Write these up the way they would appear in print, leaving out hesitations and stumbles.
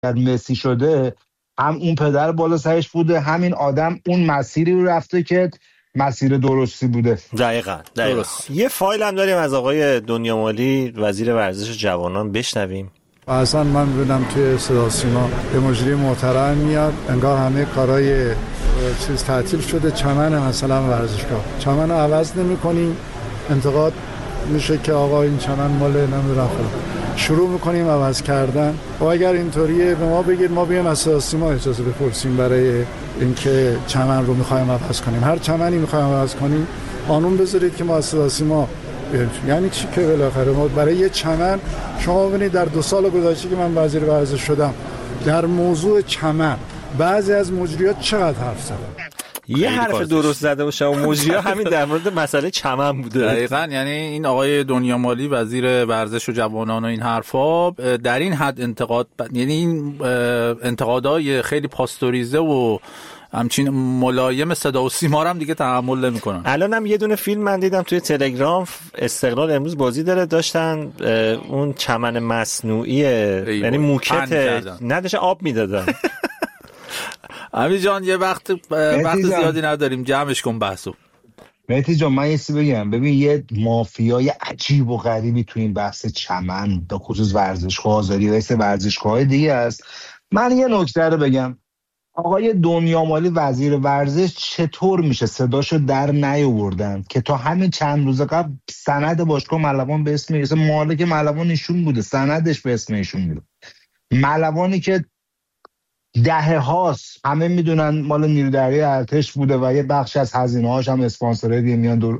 مسی شده، هم اون پدر بالا سرش بوده، همین آدم اون مسیری رو رفته که مسیر درستی بوده. دقیقاً. یه فایل هم داریم از آقای دنیامالی وزیر ورزش جوانان، بشنویم. اصلا من بودم توی صدا سیما یه مجری محترم میاد، انگار همه کارهای چیز تعطیل شده، چمن مثلا ورزشگاه، چمن رو عوض نمی کنیم، انتقاد میشه که آقا این چمن مال نمیدونم فلان، شروع میکنیم عوض کردن. و اگر اینطوریه به ما بگید، ما بیایم از صدا سیما اجازه بپرسیم برای اینکه چمن رو میخوایم عوض کنیم. هر چمنی میخوایم عوض کنیم قانون بذارید که ما از صدا سیما، یعنی چی که بالاخره ما برای یه چمن، شما ببینید در 2 سال گذشته که من وزیر ورزش شدم در موضوع چمن بعضی از مجریات چقدر حرف زدن. یه حرف درست زده باشه و مجری‌ها همین در مورد مسئله چمن بوده. دقیقاً. یعنی این آقای دنیامالی وزیر ورزش و جوانان و این حرفا در این حد انتقاد، یعنی این انتقادای خیلی پاستوریزه و همچین ملایم صدا و سیما هم دیگه تحمل نمی‌کنن. الانم یه دونه فیلم من دیدم توی تلگرام، استقلال امروز بازی داره، داشتن اون چمن مصنوعی، یعنی موکت نداشت آب میدادن. امیر جان یه وقت زیادی نداریم، جمعش کن بحثو. مهدی جان من یه چیزی بگم، ببین یه مافیای عجیب و غریبی تو این بحث چمن به خصوص ورزشگاه آزادی و ورزشگاه‌های دیگه است. من یه نکته رو بگم، آقای دنیامالی وزیر ورزش چطور میشه صداشو در نیاوردن که تا همین چند روز قبل سند باشگاه ملوان به اسم مالک ملوان ایشون بوده، سندش به اسم ایشون میره، ملوانی که دهه هاست همه میدونن مال نیرو دریایی ارتش بوده و یه بخش از هزینه‌هاش هم اسپانسرای دیگه میان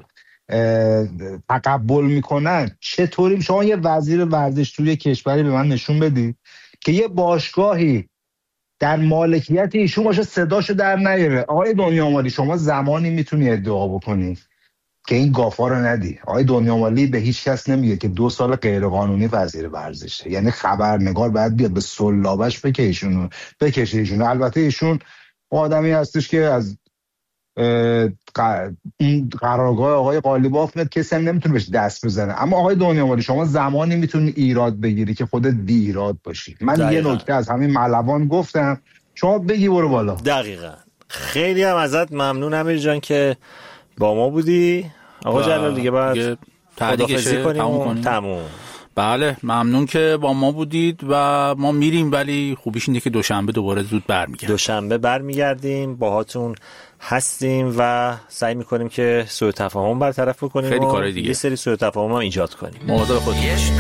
تقبل میکنن. چطوری شما یه وزیر ورزش توی کشوری به من نشون بدی که یه باشگاهی در مالکیت ایشون باشه صداشو در نیاره؟ آقای دنیامالی شما زمانی میتونی ادعا بکنی که این گافا رو ندی. آقای دنیامالی به هیچ کس نمیگه که 2 سال غیرقانونی وزیر ورزشه، یعنی خبرنگار باید بیاد به سلابش بکشه ایشونو. البته ایشون آدمی هستش که از این قرارگاه آقای قالیباف میاد، کسی هم نمیتونه بهش دست بزنه. اما آقای دنیامالی شما زمانی میتونی ایراد بگیری که خودت بی ایراد باشی. من یه نکته از همین ملوان گفتم، شما بگی برو بالا. دقیقاً. خیلی هم ازت ممنون امیر جان که با ما بودی. آقا جلال دیگه بعد خداحافظی کنیم. تموم. بله ممنون که با ما بودید و ما میریم، ولی خوبیش اینه که دوشنبه دوباره زود برمیگردیم. دوشنبه برمیگردیم، باهاتون هستیم و سعی میکنیم که سوء تفاهم برطرف بکنیم، خیلی کارهای دیگه، یه سری سوء تفاهم هم ایجاد کنیم. مواظب خودتون.